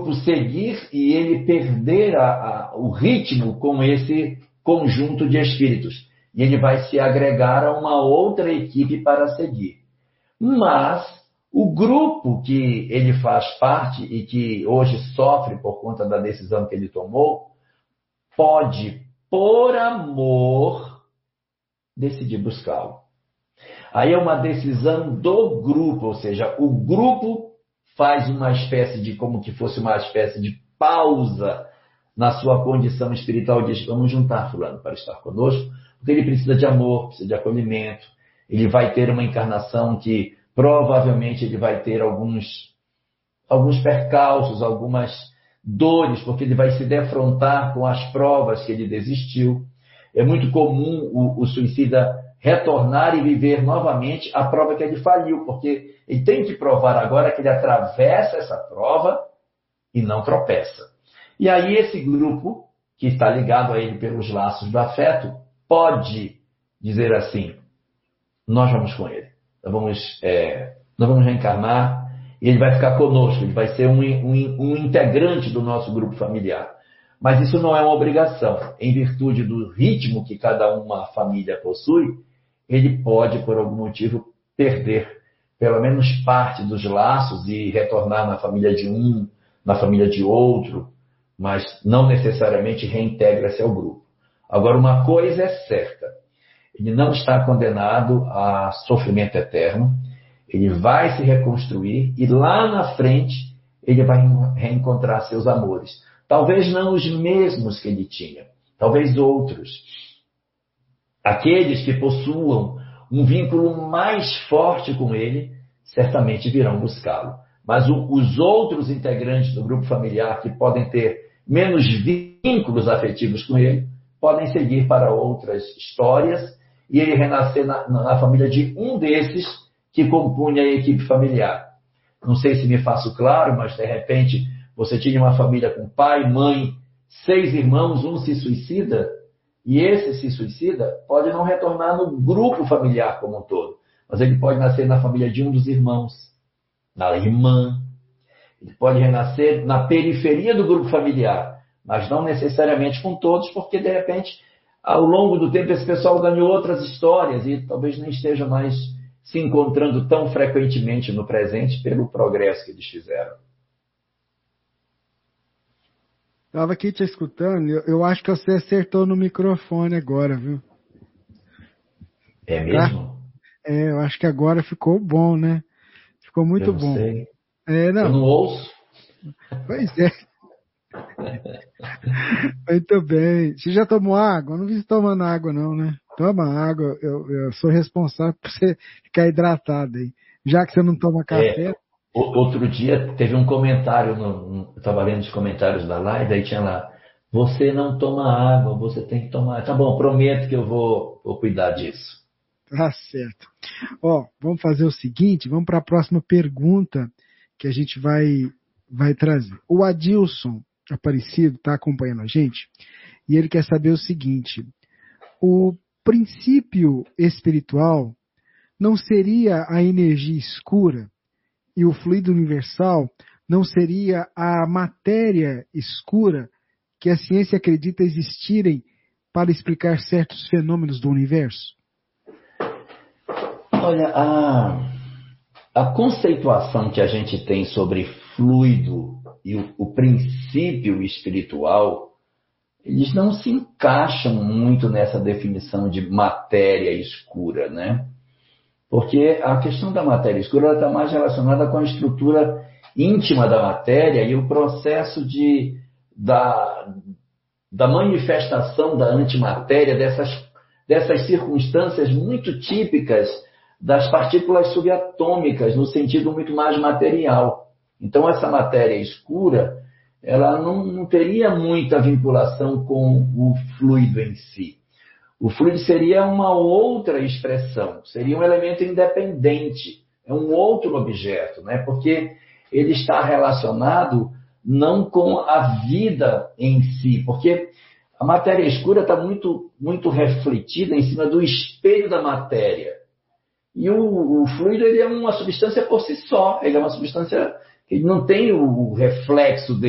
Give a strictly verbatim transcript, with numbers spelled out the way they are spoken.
grupo seguir e ele perder a, a, o ritmo com esse conjunto de espíritos. E ele vai se agregar a uma outra equipe para seguir. Mas o grupo que ele faz parte e que hoje sofre por conta da decisão que ele tomou, pode, por amor, decidir buscá-lo. Aí é uma decisão do grupo, ou seja, o grupo faz uma espécie de, como que fosse uma espécie de pausa na sua condição espiritual, diz, vamos juntar fulano para estar conosco, porque ele precisa de amor, precisa de acolhimento, ele vai ter uma encarnação que provavelmente ele vai ter alguns, alguns percalços, algumas dores, porque ele vai se defrontar com as provas que ele desistiu. É muito comum o, o suicida retornar e viver novamente a prova que ele faliu, porque ele tem que provar agora que ele atravessa essa prova e não tropeça. E aí esse grupo, que está ligado a ele pelos laços do afeto, pode dizer assim, nós vamos com ele, nós vamos, é, nós vamos reencarnar e ele vai ficar conosco, ele vai ser um, um, um integrante do nosso grupo familiar. Mas isso não é uma obrigação. Em virtude do ritmo que cada uma família possui, ele pode, por algum motivo, perder pelo menos parte dos laços e retornar na família de um, na família de outro, mas não necessariamente reintegra-se ao grupo. Agora, uma coisa é certa, ele não está condenado a sofrimento eterno, ele vai se reconstruir e lá na frente ele vai reencontrar seus amores. Talvez não os mesmos que ele tinha, talvez outros. Aqueles que possuam um vínculo mais forte com ele, certamente virão buscá-lo. Mas o, os outros integrantes do grupo familiar que podem ter menos vínculos afetivos com ele, podem seguir para outras histórias e ele renascer na, na família de um desses que compunha a equipe familiar. Não sei se me faço claro, mas de repente você tinha uma família com pai, mãe, seis irmãos, um se suicida, e esse se suicida pode não retornar no grupo familiar como um todo, mas ele pode nascer na família de um dos irmãos, na irmã, ele pode renascer na periferia do grupo familiar, mas não necessariamente com todos, porque de repente, ao longo do tempo, esse pessoal ganhou outras histórias e talvez nem esteja mais se encontrando tão frequentemente no presente pelo progresso que eles fizeram. Estava aqui te escutando, eu, eu acho que você acertou no microfone agora, viu? É mesmo? Tá? É, eu acho que agora ficou bom, né? Ficou muito eu não bom. Sei. É, não. Eu não ouço. Pois é. Muito bem. Você já tomou água? Eu não vi você tomando água, não, né? Toma água. Eu, eu sou responsável por você ficar hidratado aí. Já que você não toma café. É, outro dia teve um comentário, no, no, eu estava lendo os comentários da live, aí tinha lá, você não toma água, você tem que tomar. Tá bom, prometo que eu vou, vou cuidar disso. Tá certo. Ó, vamos fazer o seguinte, vamos para a próxima pergunta que a gente vai, vai trazer. O Adilson Aparecido está acompanhando a gente e ele quer saber o seguinte, o princípio espiritual não seria a energia escura e o fluido universal não seria a matéria escura que a ciência acredita existirem para explicar certos fenômenos do universo? Olha, a, a conceituação que a gente tem sobre fluido e o, o princípio espiritual, eles não se encaixam muito nessa definição de matéria escura, né? Porque a questão da matéria escura está mais relacionada com a estrutura íntima da matéria e o processo de, da, da manifestação da antimatéria, dessas, dessas circunstâncias muito típicas das partículas subatômicas, no sentido muito mais material. Então, essa matéria escura, ela não, não teria muita vinculação com o fluido em si. O fluido seria uma outra expressão, seria um elemento independente, é um outro objeto, né? Porque ele está relacionado não com a vida em si, porque a matéria escura está muito, muito refletida em cima do espelho da matéria. E o, o fluido ele é uma substância por si só, ele é uma substância que não tem o reflexo dele.